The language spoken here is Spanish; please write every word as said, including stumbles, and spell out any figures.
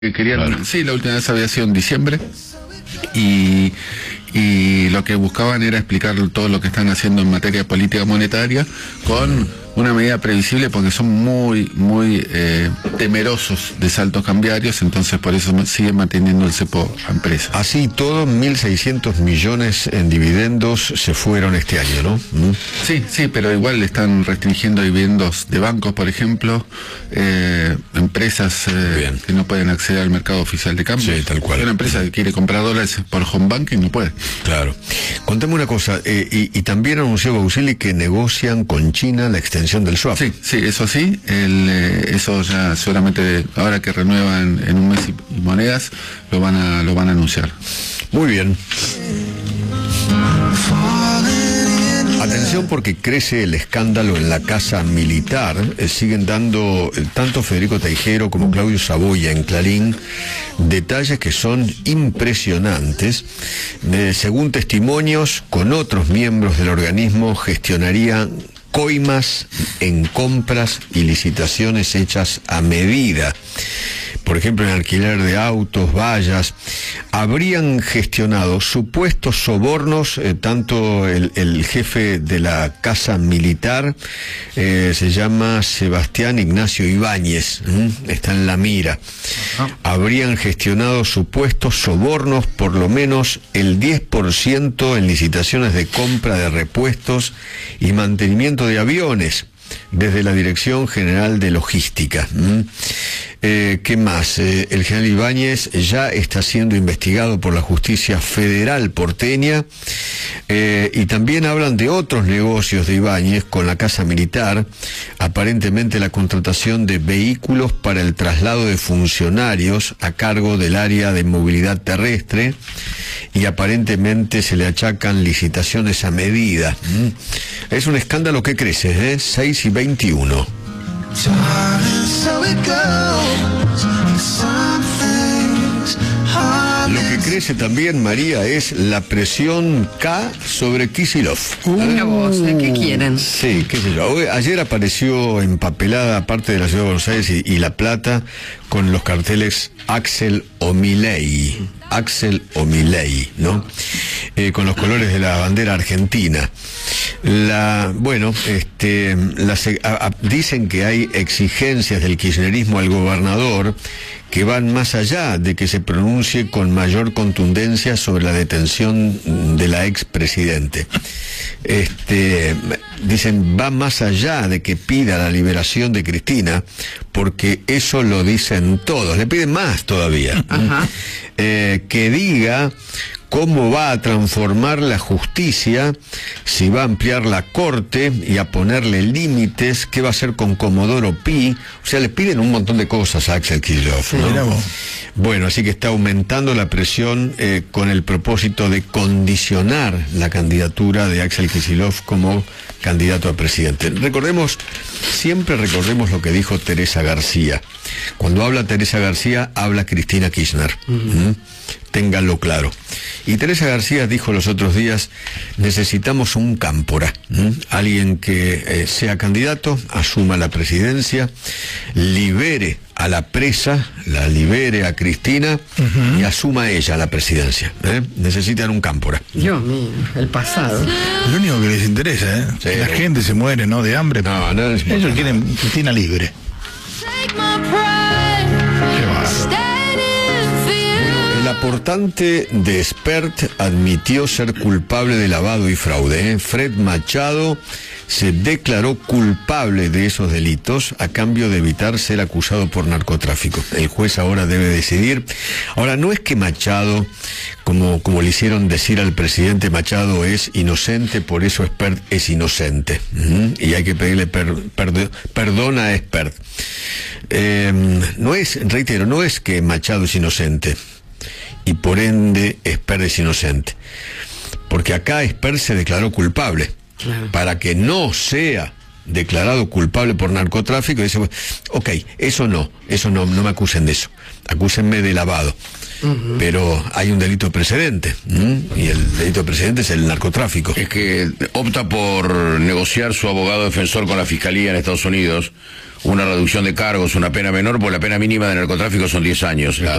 que querían, Claro. Sí, la última vez había sido en diciembre y, y lo que buscaban era explicar todo lo que están haciendo en materia política monetaria con una medida previsible, porque son muy, muy eh, temerosos de saltos cambiarios, entonces por eso siguen manteniendo el cepo a empresas. Así todo, mil seiscientos millones en dividendos se fueron este año, ¿no? ¿Mm? Sí, sí, pero igual le están restringiendo dividendos de bancos, por ejemplo, eh, empresas eh, que no pueden acceder al mercado oficial de cambio. Sí, tal cual. Una empresa que quiere comprar dólares por home banking no puede. Claro. Contame una cosa, eh, y, y también anunció Bausili que negocian con China la extensión del swap. Sí, sí, eso sí, el, eh, eso ya seguramente ahora que renuevan en un mes y, y monedas, lo van a, lo van a anunciar. Muy bien. Atención, porque crece el escándalo en la casa militar. Eh, siguen dando eh, tanto Federico Teijero como Claudio Saboya en Clarín detalles que son impresionantes. Eh, según testimonios, con otros miembros del organismo gestionarían coimas en compras y licitaciones hechas a medida. Por ejemplo, en alquiler de autos, vallas, habrían gestionado supuestos sobornos, eh, tanto el, el jefe de la Casa Militar, eh, se llama Sebastián Ignacio Ibáñez, ¿m? Está en la mira. Ajá. Habrían gestionado supuestos sobornos, por lo menos el diez por ciento en licitaciones de compra de repuestos y mantenimiento de aviones, desde la Dirección General de Logística. ¿Mm? Eh, ¿Qué más? Eh, el general Ibáñez ya está siendo investigado por la Justicia Federal porteña, eh, y también hablan de otros negocios de Ibáñez con la Casa Militar, aparentemente la contratación de vehículos para el traslado de funcionarios a cargo del área de movilidad terrestre, y aparentemente se le achacan licitaciones a medida. ¿Mm? Es un escándalo que crece, ¿eh? seis y veintiuno. Lo que crece también, María, es la presión K sobre Kicillof. Mira vos, ¿eh? ¿Qué quieren? Sí, qué sé yo. Hoy- Ayer apareció empapelada parte de la ciudad de Buenos Aires y, y La Plata con los carteles Axel o Milei. Axel o Milei, ¿no? Eh, con los colores de la bandera argentina. La, bueno, este, las, a- a- dicen que hay exigencias del kirchnerismo al gobernador que van más allá de que se pronuncie con mayor contundencia sobre la detención de la expresidente. Este, dicen, va más allá de que pida la liberación de Cristina, porque eso lo dicen todos. Le piden más todavía. Ajá. Eh, que diga cómo va a transformar la justicia, si va a ampliar la corte y a ponerle límites, qué va a hacer con Comodoro Pi. O sea, le piden un montón de cosas a Axel Kicillof, ¿no? Mira vos. Bueno, así que está aumentando la presión eh, con el propósito de condicionar la candidatura de Axel Kicillof como candidato a presidente. Recordemos, siempre recordemos lo que dijo Teresa García. Cuando habla Teresa García, habla Cristina Kirchner. Uh-huh. ¿Mm? Ténganlo claro. Y Teresa García dijo los otros días, necesitamos un cámpora, ¿m? Alguien que eh, sea candidato, asuma la presidencia, libere a la presa, la libere a Cristina, uh-huh, y asuma ella la presidencia. ¿eh? Necesitan un cámpora. Dios mío, el pasado. Lo único que les interesa, ¿eh? Sí, la no. gente se muere, ¿no? De hambre. No, no les importa. Ellos quieren Cristina libre. Qué bárbaro. El aportante de Spert admitió ser culpable de lavado y fraude. ¿eh? Fred Machado se declaró culpable de esos delitos a cambio de evitar ser acusado por narcotráfico. El juez ahora debe decidir. Ahora, no es que Machado, como, como le hicieron decir al presidente, Machado es inocente, por eso Spert es inocente. ¿Mm? Y hay que pedirle per, per, perdón a Spert. Eh, no es, reitero, no es que Machado es inocente y por ende Spert es inocente, porque acá Spert se declaró culpable. Claro. Para que no sea declarado culpable por narcotráfico, dice, ok, eso no, eso no, no me acusen de eso, acúsenme de lavado. Uh-huh. Pero hay un delito precedente, ¿m? Y el delito precedente es el narcotráfico. Es que opta por negociar su abogado defensor con la fiscalía en Estados Unidos una reducción de cargos, una pena menor, porque la pena mínima de narcotráfico son diez años.